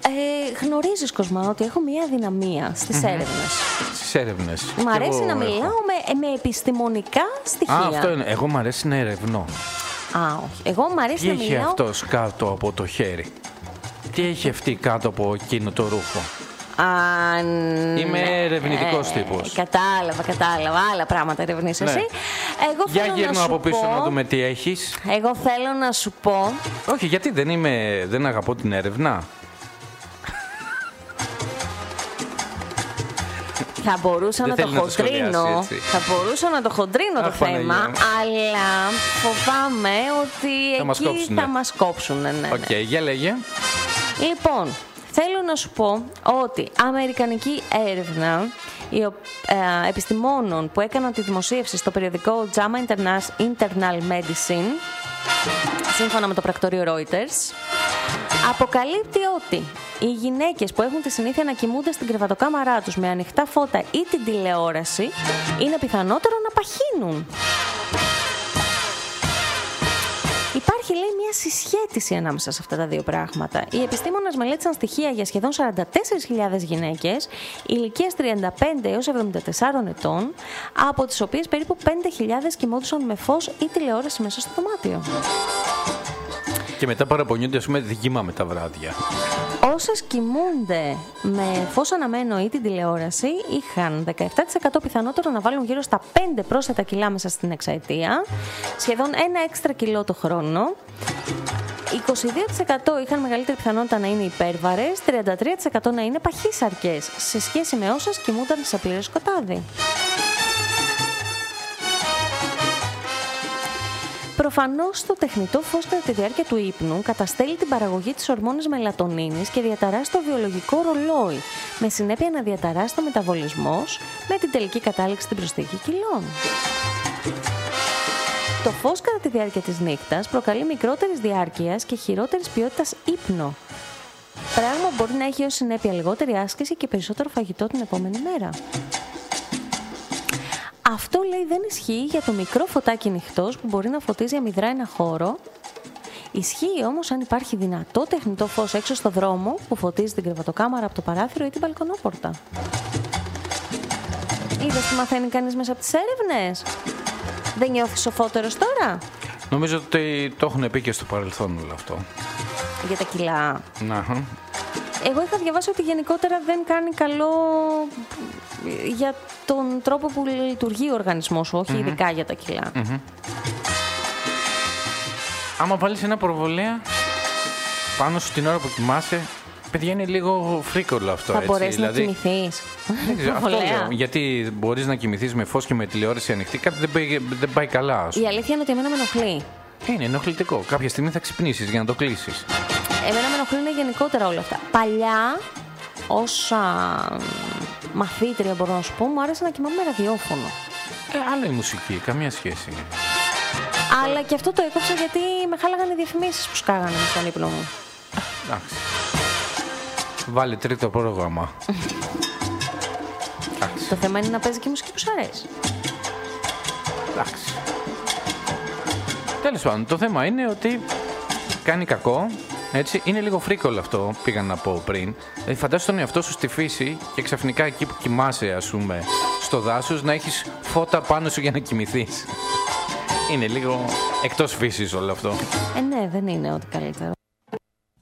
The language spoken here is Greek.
Γνωρίζεις, Κοσμά, ότι έχω μία αδυναμία στις έρευνες. Στις έρευνες. Μ' αρέσει να μιλάω με επιστημονικά στοιχεία. Αυτό είναι. Εγώ μ' αρέσει να ερευνώ. Όχι. Εγώ μ' αρέσει Τι να έχει μιλάω... αυτός κάτω από το χέρι? Τι έχει αυτή κάτω από εκείνο το ρούχο? Είμαι ερευνητικός τύπος. Κατάλαβα. Άλλα πράγματα ερευνείς εσύ. Εγώ Για θέλω γύρνω να σου από πίσω πω... να δούμε τι έχεις. Εγώ θέλω να σου πω... Όχι, γιατί δεν αγαπώ την έρευνα. Θα μπορούσα να το χοντρίνω. Το θέμα, αλλά φοβάμαι ότι εκεί θα μας κόψουν. Οκ, για λέγε. Λοιπόν, θέλω να σου πω ότι αμερικανική έρευνα επιστημόνων που έκαναν τη δημοσίευση στο περιοδικό JAMA Internal Medicine, σύμφωνα με το πρακτορείο Reuters, αποκαλύπτει ότι οι γυναίκες που έχουν τη συνήθεια να κοιμούνται στην κρεβατοκάμαρά τους με ανοιχτά φώτα ή την τηλεόραση είναι πιθανότερο να παχύνουν. Υπάρχει, λέει, μια συσχέτιση ανάμεσα σε αυτά τα δύο πράγματα. Οι επιστήμονες μελέτησαν στοιχεία για σχεδόν 44.000 γυναίκες ηλικίας 35 έως 74 ετών, από τις οποίες περίπου 5.000 κοιμόντουσαν με φως ή τηλεόραση μέσα στο δωμάτιο. Και μετά παραπονιούνται, ας πούμε, δεν κοιμάμαι τα βράδια. Όσες κοιμούνται με φως αναμένο ή την τηλεόραση είχαν 17% πιθανότερο να βάλουν γύρω στα 5 πρόσθετα κιλά μέσα στην εξαετία, σχεδόν 1 έξτρα κιλό το χρόνο. 22% είχαν μεγαλύτερη πιθανότητα να είναι υπέρβαρες, 33% να είναι παχύσαρκες, σε σχέση με όσες κοιμούνταν σε πλήρες σκοτάδι. Προφανώς το τεχνητό φως κατά τη διάρκεια του ύπνου καταστέλει την παραγωγή της ορμόνης μελατονίνης και διαταράσσει το βιολογικό ρολόι, με συνέπεια να διαταράσσει το μεταβολισμός, με την τελική κατάληξη στην προσθήκη κιλών. Το φως κατά τη διάρκεια της νύχτας προκαλεί μικρότερης διάρκειας και χειρότερης ποιότητας ύπνο. Πράγμα μπορεί να έχει ως συνέπεια λιγότερη άσκηση και περισσότερο φαγητό την επόμενη μέρα. Αυτό, λέει, δεν ισχύει για το μικρό φωτάκι νυχτός που μπορεί να φωτίζει αμυδρά ένα χώρο. Ισχύει όμως αν υπάρχει δυνατό τεχνητό φως έξω στο δρόμο που φωτίζει την κρεβατοκάμαρα από το παράθυρο ή την μπαλκονόπορτα. Είδες τι μαθαίνει κανείς μέσα από τις έρευνες? Δεν νιώθεις σοφότερος τώρα? Νομίζω ότι το έχουν πει και στο παρελθόν όλο αυτό. Για τα κιλά. Να. Εγώ είχα διαβάσει ότι γενικότερα δεν κάνει καλό για τον τρόπο που λειτουργεί ο οργανισμός σου, όχι ειδικά για τα κιλά. Άμα βάλεις ένα προβολέα πάνω σου την ώρα που κοιμάσαι, παιδιά, είναι λίγο φρίκολο αυτό. Θα μπορέσεις να κοιμηθείς? Αυτό λέω, γιατί μπορείς να κοιμηθείς με φως και με τηλεόραση ανοιχτή, κάτι δεν πάει καλά. Η αλήθεια είναι ότι εμένα με ενοχλεί. Είναι ενοχλητικό. Κάποια στιγμή θα ξυπνήσεις για να το κλείσεις. Εμένα με ενοχλούν γενικότερα όλα αυτά. Παλιά, ως μαθήτρια μπορώ να σου πω, μου άρεσε να κοιμάμαι με ραδιόφωνο. Άλλο η μουσική, καμία σχέση. Αλλά και αυτό το έκοψα γιατί με χάλαγαν οι διαφημίσεις που σκάγανε με στον ύπνο μου. Εντάξει. Βάλε τρίτο πρόγραμμα. Το θέμα είναι να παίζει και μουσική που σου αρέσει. Εντάξει. Τέλος πάντων, το θέμα είναι ότι κάνει κακό. Έτσι, είναι λίγο φρίκολο αυτό, πήγα να πω πριν. Δηλαδή, φαντάσου τον εαυτό σου στη φύση και ξαφνικά εκεί που κοιμάσαι, ας πούμε, στο δάσος, να έχεις φώτα πάνω σου για να κοιμηθείς. Είναι λίγο εκτός φύσης όλο αυτό. Ναι, δεν είναι ό,τι καλύτερο.